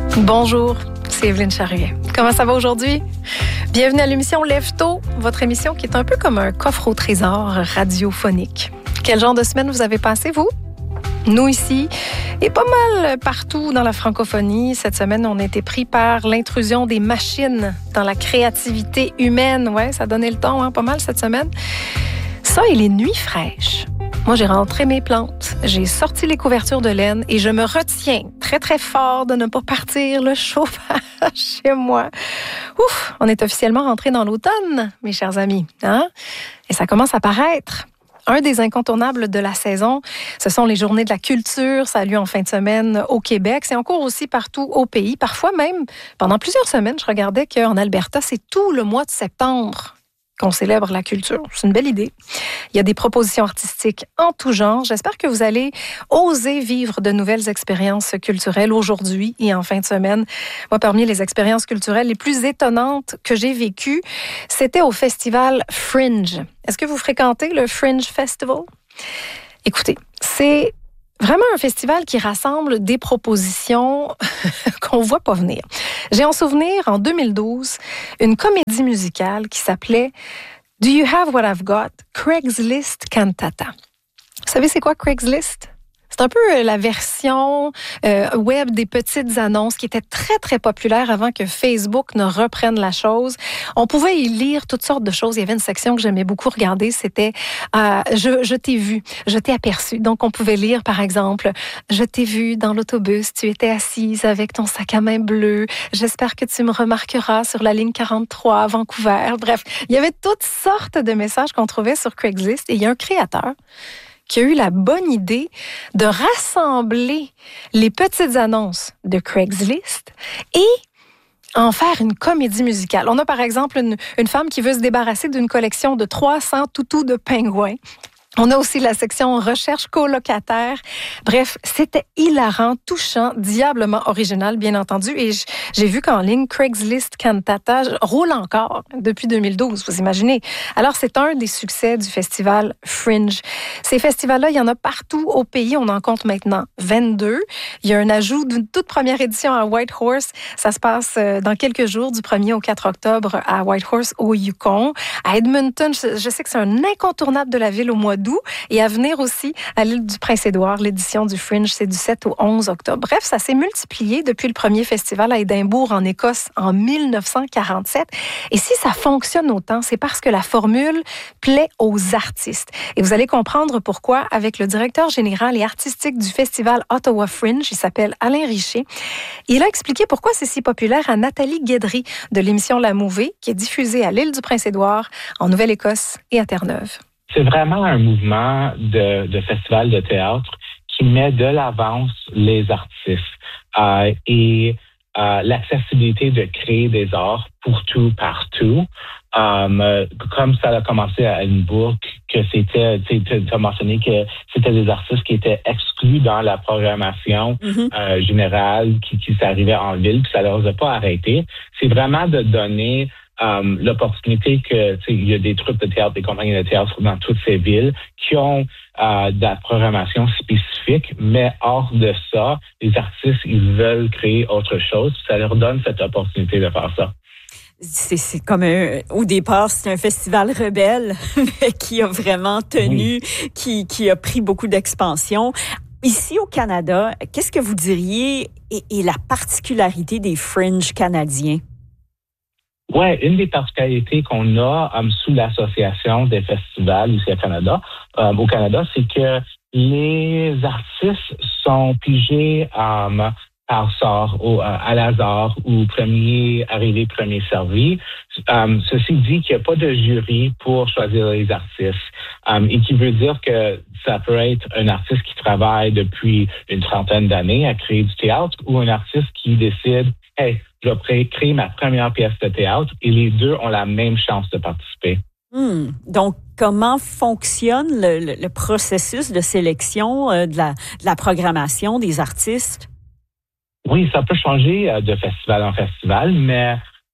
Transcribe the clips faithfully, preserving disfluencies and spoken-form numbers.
Bonjour, c'est Evelyne Charrier. Comment ça va aujourd'hui? Bienvenue à l'émission Lève-Tôt, votre émission qui est un peu comme un coffre au trésor radiophonique. Quel genre de semaine vous avez passé, vous? Nous ici, et pas mal partout dans la francophonie, cette semaine, on a été pris par l'intrusion des machines dans la créativité humaine. Ouais, ça a donné le ton, hein, pas mal cette semaine. Ça et les nuits fraîches. Moi, j'ai rentré mes plantes, j'ai sorti les couvertures de laine et je me retiens très, très fort de ne pas partir le chauffage chez moi. Ouf, on est officiellement rentré dans l'automne, mes chers amis, hein? Et ça commence à paraître. Un des incontournables de la saison, ce sont les journées de la culture. Ça a lieu en fin de semaine au Québec. C'est en cours aussi partout au pays. Parfois même, pendant plusieurs semaines, je regardais qu'en Alberta, c'est tout le mois de septembre qu'on célèbre la culture. C'est une belle idée. Il y a des propositions artistiques en tout genre. J'espère que vous allez oser vivre de nouvelles expériences culturelles aujourd'hui et en fin de semaine. Moi, parmi les expériences culturelles les plus étonnantes que j'ai vécues, c'était au festival Fringe. Est-ce que vous fréquentez le Fringe Festival? Écoutez, c'est vraiment un festival qui rassemble des propositions qu'on ne voit pas venir. J'ai en souvenir, en deux mille douze, une comédie musicale qui s'appelait « Do You Have What I've Got? Craigslist Cantata ». Vous savez c'est quoi Craigslist? C'est un peu la version euh, web des petites annonces qui était très, très populaire avant que Facebook ne reprenne la chose. On pouvait y lire toutes sortes de choses. Il y avait une section que j'aimais beaucoup regarder, c'était euh, je, je t'ai vu, je t'ai aperçu. Donc, on pouvait lire, par exemple, « Je t'ai vu dans l'autobus, tu étais assise avec ton sac à main bleu. J'espère que tu me remarqueras sur la ligne quarante-trois à Vancouver. » Bref, il y avait toutes sortes de messages qu'on trouvait sur Craigslist et il y a un créateur qui a eu la bonne idée de rassembler les petites annonces de Craigslist et en faire une comédie musicale. On a par exemple une, une femme qui veut se débarrasser d'une collection de trois cents toutous de pingouins. On a aussi la section recherche colocataire. Bref, c'était hilarant, touchant, diablement original, bien entendu. Et j'ai vu qu'en ligne, Craigslist Cantata roule encore depuis deux mille douze, vous imaginez. Alors, c'est un des succès du festival Fringe. Ces festivals-là, il y en a partout au pays. On en compte maintenant vingt-deux. Il y a un ajout d'une toute première édition à Whitehorse. Ça se passe dans quelques jours, du premier au quatre octobre à Whitehorse, au Yukon. À Edmonton, je sais que c'est un incontournable de la ville au mois d'août. Et à venir aussi à l'île du Prince-Édouard, l'édition du Fringe, c'est du sept au onze octobre. Bref, ça s'est multiplié depuis le premier festival à Édimbourg, en Écosse, en mille neuf cent quarante-sept. Et si ça fonctionne autant, c'est parce que la formule plaît aux artistes. Et vous allez comprendre pourquoi avec le directeur général et artistique du festival Ottawa Fringe, il s'appelle Alain Richer. Il a expliqué pourquoi c'est si populaire à Nathalie Guédry de l'émission La Mouvée, qui est diffusée à l'île du Prince-Édouard, en Nouvelle-Écosse et à Terre-Neuve. C'est vraiment un mouvement de, de festival de théâtre qui met de l'avance les artistes euh, et euh, l'accessibilité de créer des arts pour tout, partout. Euh, comme ça a commencé à Edinburgh, que c'était, tu as mentionné que c'était des artistes qui étaient exclus dans la programmation mm-hmm. euh, générale qui, qui s'arrivait en ville, puis ça ne leur a pas arrêté. C'est vraiment de donner Um, l'opportunité que il y a des troupes de théâtre, des compagnies de théâtre dans toutes ces villes qui ont euh, de la programmation spécifique, mais hors de ça, les artistes, ils veulent créer autre chose. Ça leur donne cette opportunité de faire ça. C'est, c'est comme un, au départ, c'est un festival rebelle mais qui a vraiment tenu, oui. qui, qui a pris beaucoup d'expansion. Ici au Canada, qu'est-ce que vous diriez est, est la particularité des Fringe canadiens? Ouais, une des particularités qu'on a um, sous l'association des festivals ici au Canada, um, au Canada, c'est que les artistes sont pigés um, par sort, au, à l'hasard ou premier arrivé, premier servi. Um, ceci dit qu'il n'y a pas de jury pour choisir les artistes, um, et qui veut dire que ça peut être un artiste qui travaille depuis une trentaine d'années à créer du théâtre ou un artiste qui décide, hey, je vais créer ma première pièce de théâtre, et les deux ont la même chance de participer. Hmm. Donc, comment fonctionne le, le, le processus de sélection euh, de, la, de la programmation des artistes? Oui, ça peut changer euh, de festival en festival, mais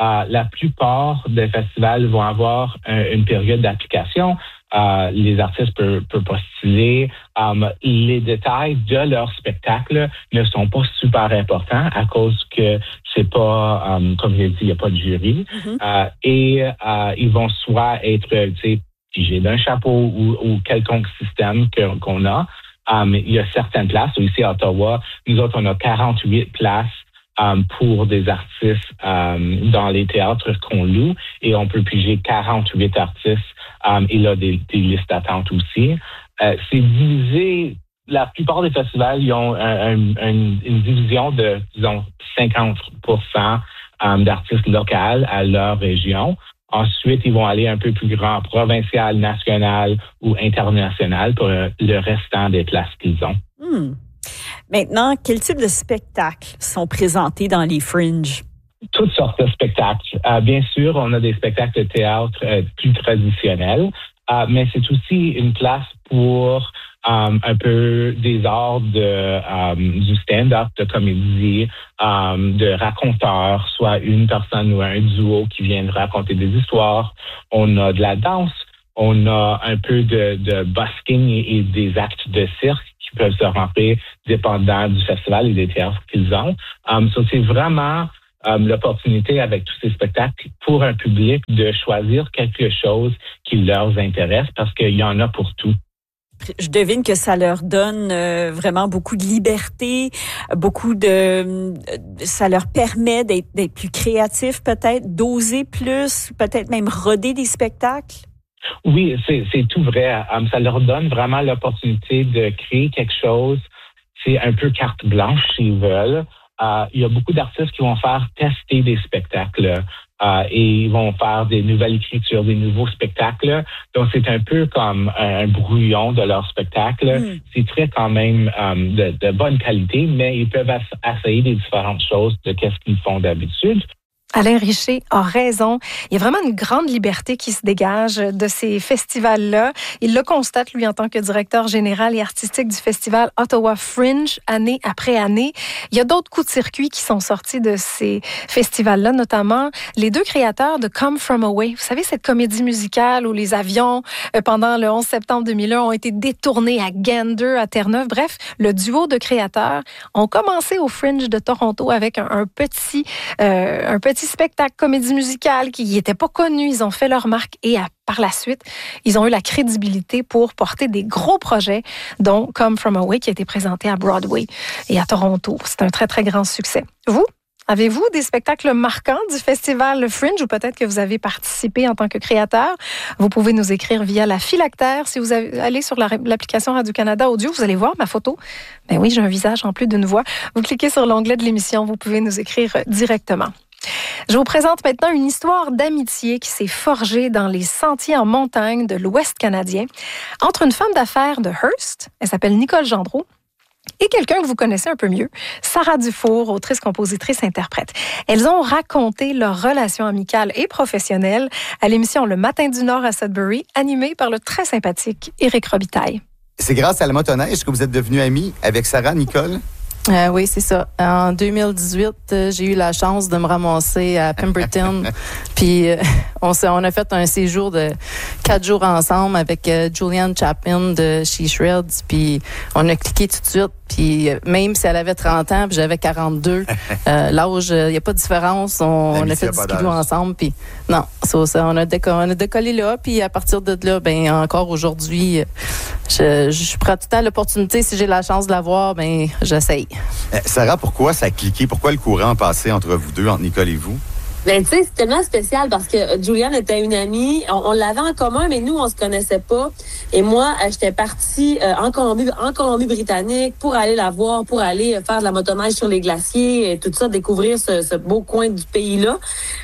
euh, la plupart des festivals vont avoir un, une période d'application. Euh, les artistes peuvent, peuvent postuler. Um, les détails de leur spectacle ne sont pas super importants à cause que c'est pas, um, comme je l'ai dit, il n'y a pas de jury. Mm-hmm. Euh, et euh, ils vont soit être, tu sais, pigés d'un chapeau ou, ou quelconque système que, qu'on a. Um, il y a certaines places. Ici à Ottawa, nous autres, on a quarante-huit places Um, pour des artistes um, dans les théâtres qu'on loue et on peut piger quarante-huit artistes. Um, il y a des, des listes d'attente aussi. Euh, c'est divisé, la plupart des festivals, ils ont un, un, un, une division de, disons, cinquante pour cent um, d'artistes locaux à leur région. Ensuite, ils vont aller un peu plus grand, provincial, national ou international pour le restant des places qu'ils ont. Hmm. Maintenant, quel type de spectacles sont présentés dans les Fringe? Toutes sortes de spectacles. Euh, bien sûr, on a des spectacles de théâtre euh, plus traditionnels, euh, mais c'est aussi une place pour um, un peu des arts de, um, du stand-up, de comédie, um, de raconteurs, soit une personne ou un duo qui viennent raconter des histoires. On a de la danse, on a un peu de, de busking et, et des actes de cirque qui peuvent se rentrer dépendant du festival et des théâtres qu'ils ont. Um, so c'est vraiment um, l'opportunité avec tous ces spectacles pour un public de choisir quelque chose qui leur intéresse parce qu'il y en a pour tout. Je devine que ça leur donne euh, vraiment beaucoup de liberté, beaucoup de... Ça leur permet d'être, d'être plus créatifs peut-être, d'oser plus, peut-être même roder des spectacles. Oui, c'est, c'est tout vrai. Um, ça leur donne vraiment l'opportunité de créer quelque chose. C'est un peu carte blanche s'ils veulent. Uh, il y a beaucoup d'artistes qui vont faire tester des spectacles uh, et ils vont faire des nouvelles écritures, des nouveaux spectacles. Donc, c'est un peu comme un brouillon de leur spectacle. Mm. C'est très quand même um, de, de bonne qualité, mais ils peuvent essayer des différentes choses de qu'est-ce qu'ils font d'habitude. Alain Richer a raison. Il y a vraiment une grande liberté qui se dégage de ces festivals-là. Il le constate, lui, en tant que directeur général et artistique du festival Ottawa Fringe, année après année. Il y a d'autres coups de circuit qui sont sortis de ces festivals-là, notamment les deux créateurs de Come From Away. Vous savez, cette comédie musicale où les avions, pendant le onze septembre deux mille un, ont été détournés à Gander, à Terre-Neuve. Bref, le duo de créateurs ont commencé au Fringe de Toronto avec un, un petit, euh, un petit spectacle comédie musicale qui n'était pas connu. Ils ont fait leur marque et à, par la suite, ils ont eu la crédibilité pour porter des gros projets, dont Come From Away qui a été présenté à Broadway et à Toronto. C'est un très, très grand succès. Vous, avez-vous des spectacles marquants du festival Fringe ou peut-être que vous avez participé en tant que créateur? Vous pouvez nous écrire via la phylactère. Si vous allez sur la, l'application Radio-Canada Audio, vous allez voir ma photo. Ben oui, j'ai un visage en plus d'une voix. Vous cliquez sur l'onglet de l'émission, vous pouvez nous écrire directement. Je vous présente maintenant une histoire d'amitié qui s'est forgée dans les sentiers en montagne de l'Ouest canadien entre une femme d'affaires de Hearst, elle s'appelle Nicole Gendreau, et quelqu'un que vous connaissez un peu mieux, Sarah Dufour, autrice, compositrice, interprète. Elles ont raconté leur relation amicale et professionnelle à l'émission Le Matin du Nord à Sudbury, animée par le très sympathique Éric Robitaille. C'est grâce à la motoneige que vous êtes devenue amie avec Sarah, Nicole? Euh, oui, c'est ça. En deux mille dix-huit, euh, j'ai eu la chance de me ramasser à Pemberton. Puis euh, on, on a fait un séjour de quatre jours ensemble avec euh, Julianne Chapman de She Shreds. Puis on a cliqué tout de suite. Puis même si elle avait trente ans, puis j'avais quarante-deux, euh, l'âge, il n'y a pas de différence. On, on a fait du skidoo ensemble. Puis non, ça, ça, on a décollé, on a décollé là. Puis à partir de là, ben encore aujourd'hui, je, je suis prête à l'opportunité. Si j'ai la chance de la voir, ben j'essaye. Euh, Sarah, pourquoi ça a cliqué? Pourquoi le courant a passé entre vous deux, entre Nicole et vous? Ben, tu sais, c'est tellement spécial parce que Julianne était une amie. On, on l'avait en commun, mais nous, on se connaissait pas. Et moi, j'étais partie euh, en Colombie, en Colombie-Britannique pour aller la voir, pour aller faire de la motoneige sur les glaciers et tout ça, découvrir ce, ce beau coin du pays-là.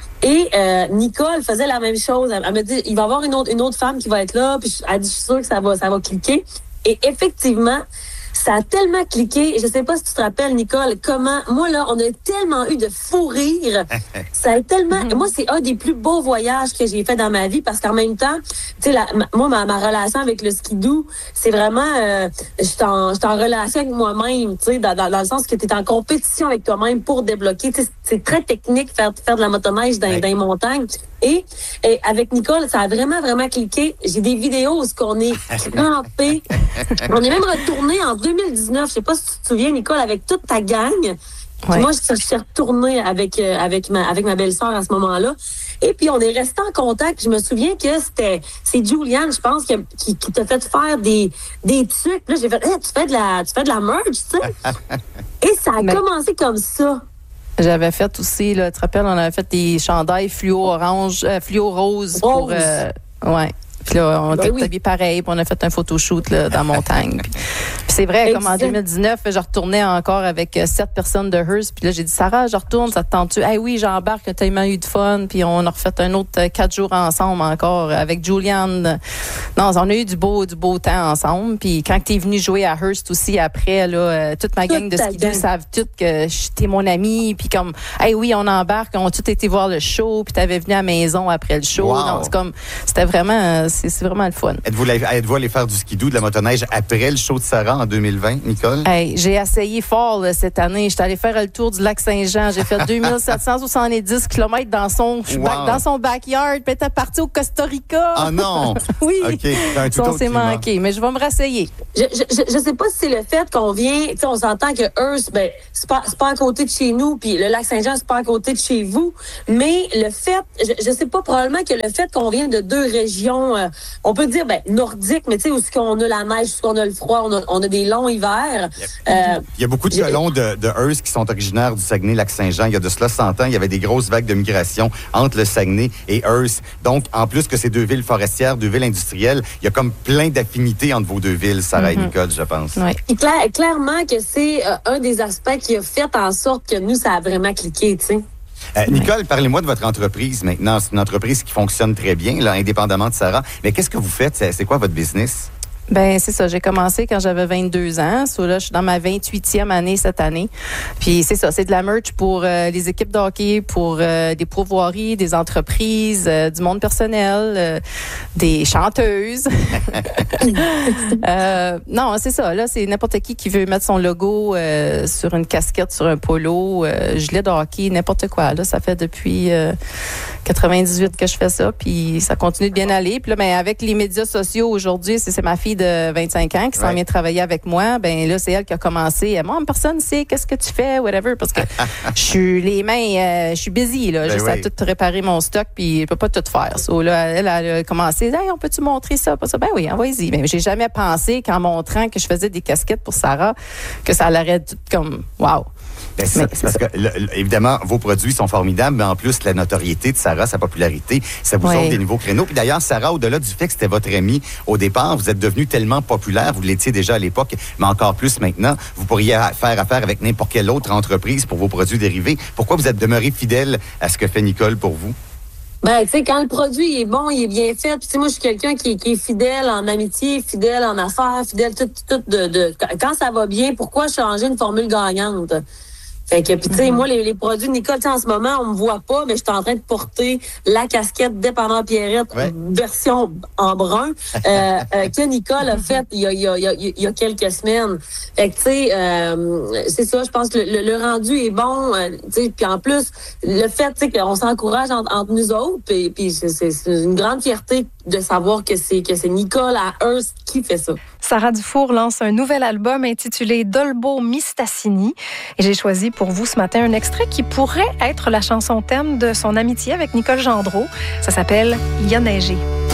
Et euh, Nicole faisait la même chose. Elle, elle me dit, il va y avoir une autre, une autre femme qui va être là. Puis elle dit, je suis sûre que ça va, ça va cliquer. Et effectivement, ça a tellement cliqué. Je sais pas si tu te rappelles, Nicole, comment, moi, là, on a tellement eu de fou rire. Ça a tellement, mm-hmm. moi, c'est un des plus beaux voyages que j'ai fait dans ma vie parce qu'en même temps, tu sais, moi, ma, ma relation avec le skidoo, c'est vraiment, euh, je suis en, en relation avec moi-même, tu sais, dans, dans, dans le sens que tu es en compétition avec toi-même pour débloquer. Tu sais, c'est très technique faire, faire de la motoneige dans, ouais. dans les montagnes. Et, et avec Nicole, ça a vraiment, vraiment cliqué. J'ai des vidéos où on est crampés. On est même retourné en deux mille dix-neuf. Je sais pas si tu te souviens, Nicole, avec toute ta gang. Ouais. Moi, je, je suis retournée avec, euh, avec ma, avec ma belle-sœur à ce moment-là. Et puis, on est resté en contact. Je me souviens que c'était, c'est Juliane, je pense, qui, qui, qui t'a fait faire des, des trucs. Là, j'ai fait, hey, tu fais de la, tu fais de la merch, tu sais. Et ça a Mais... commencé comme ça. J'avais fait aussi, là, tu te rappelles, on avait fait des chandails fluo orange, euh, fluo rose, rose. pour, euh, ouais. Puis là, on était ben oui. pareil, puis on a fait un photoshoot là, dans la montagne. Puis, puis c'est vrai, comme en deux mille dix-neuf, je retournais encore avec sept personnes de Hearst. Puis là, j'ai dit, Sarah, je retourne, ça te tente-tu? Eh hey, oui, j'embarque, on a tellement eu de fun. Puis on a refait un autre quatre jours ensemble encore avec Juliane. Non, on a eu du beau, du beau temps ensemble. Puis quand t'es venu jouer à Hearst aussi après, là, toute ma gang toute de skidoo savent toutes que t'es mon ami. Puis comme, eh hey, oui, on embarque, on a tout été voir le show. Puis t'avais venu à la maison après le show. Wow. Donc, c'est comme, c'était vraiment... C'est, c'est vraiment le fun. Êtes-vous, êtes-vous allé faire du skidoo, de la motoneige après le show de Sarah en deux mille vingt, Nicole? Hey, j'ai essayé fort là, cette année. J'étais allée faire le tour du lac Saint-Jean. J'ai fait deux mille sept cent soixante-dix kilomètres dans son, wow. back, dans son backyard. Puis j'étais partie au Costa Rica. Ah non! Oui. OK. Un tout ça, on s'est manqué. Mais je vais me rasseyer. Je, je, je sais pas si c'est le fait qu'on vient... Tu sais, on s'entend que Hearst, ben, c'est pas, c'est pas à côté de chez nous. Puis le lac Saint-Jean, c'est pas à côté de chez vous. Mais le fait... Je, je sais pas, probablement que le fait qu'on vient de deux régions... Euh, on peut dire, ben, nordique, mais tu sais, où est-ce qu'on a la neige, où est-ce qu'on a le froid, on a, on a des longs hivers. Il y a, euh, il y a beaucoup de colons de, de Hearst qui sont originaires du Saguenay-Lac-Saint-Jean. Il y a de cela cent ans, il y avait des grosses vagues de migration entre le Saguenay et Hearst. Donc, en plus que ces deux villes forestières, deux villes industrielles, il y a comme plein d'affinités entre vos deux villes, Sarah mm-hmm. et Nicole, je pense. Oui. Et clair, clairement que c'est euh, un des aspects qui a fait en sorte que nous, ça a vraiment cliqué, tu sais. Euh, Nicole, parlez-moi de votre entreprise maintenant. C'est une entreprise qui fonctionne très bien, là, indépendamment de Sarah. Mais qu'est-ce que vous faites? C'est, c'est quoi votre business? Ben c'est ça. J'ai commencé quand j'avais vingt-deux ans. So là, je suis dans ma vingt-huitième année cette année. Puis c'est ça, c'est de la merch pour euh, les équipes de hockey, pour euh, des pourvoiries, des entreprises, euh, du monde personnel, euh, des chanteuses. euh, non, c'est ça. Là, c'est n'importe qui qui veut mettre son logo euh, sur une casquette, sur un polo, euh, gilet de hockey, n'importe quoi. Là, ça fait depuis euh, quatre-vingt-dix-huit que je fais ça. Puis ça continue de bien aller. Puis là, ben avec les médias sociaux aujourd'hui, c'est, c'est ma fille de vingt-cinq ans qui s'en ouais. vient travailler avec moi, ben là, c'est elle qui a commencé. Moi, personne sait qu'est-ce que tu fais, whatever, parce que je suis les mains, euh, je suis busy, là. Ben juste oui. à tout réparer mon stock, puis je peux pas tout faire. So, là, elle, elle a commencé, hey, on peut-tu montrer ça, pas ça? Ben oui, envoyez-y. Mais j'ai jamais pensé qu'en montrant que je faisais des casquettes pour Sarah, que ça allait tout comme, wow. Ben, c'est, mais, c'est parce ça. que, le, évidemment, vos produits sont formidables, mais en plus, la notoriété de Sarah, sa popularité, ça vous ouais. ouvre des nouveaux créneaux. Puis d'ailleurs, Sarah, au-delà du fait que c'était votre amie au départ, vous êtes devenue tellement populaire, vous l'étiez déjà à l'époque, mais encore plus maintenant, vous pourriez faire affaire avec n'importe quelle autre entreprise pour vos produits dérivés. Pourquoi vous êtes demeuré fidèle à ce que fait Nicole pour vous? Ben, tu sais, quand le produit est bon, il est bien fait. Puis, tu sais, moi, je suis quelqu'un qui, qui est fidèle en amitié, fidèle en affaires, fidèle tout, tout de, de... Quand ça va bien, pourquoi changer une formule gagnante? Fait que, puis tu sais, mm-hmm. moi, les, les produits de Nicole, en ce moment, on me voit pas, mais je suis en train de porter la casquette Dépendant Pierrette, ouais. version en brun, euh, euh, que Nicole a faite il y a, il y a, il y a, il y a quelques semaines. Fait que, tu sais, euh, c'est ça, je pense que le, le, le rendu est bon, euh, tu sais, puis en plus, le fait, tu sais, qu'on s'encourage entre, entre nous autres, puis, puis c'est, c'est, c'est une grande fierté de savoir que c'est, que c'est Nicole à Hearst qui fait ça. Sarah Dufour lance un nouvel album intitulé Dolbo Mistassini. Et j'ai choisi pour vous ce matin un extrait qui pourrait être la chanson thème de son amitié avec Nicole Gendreau. Ça s'appelle « Il y a neigé ».